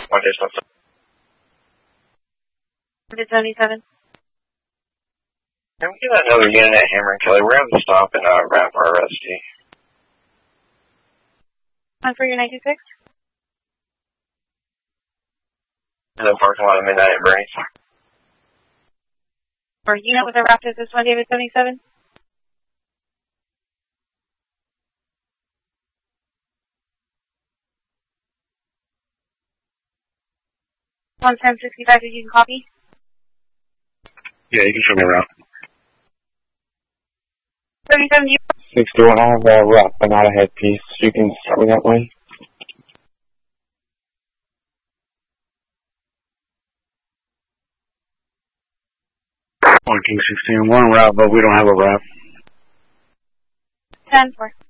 One distance. 77. Can we get another unit at Hammer and Kelly? We're having to stop and wrap our RST. On for your 96. In the parking lot of Midnight at Bernie's. For unit with a wrap is this one, David 77. 1765, did you copy? Yeah, you can show me around. 77, 61, I have a wrap, but not a headpiece. You can start me that way. King 16, one wrap, but we don't have a wrap. 10-4.